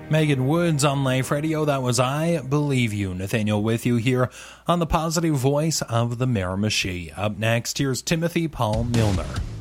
Megan Woods on Life Radio. That was I Believe You. Nathaniel with you here on the positive voice of the Miramichi. Up next, here's Timothy Paul Milner.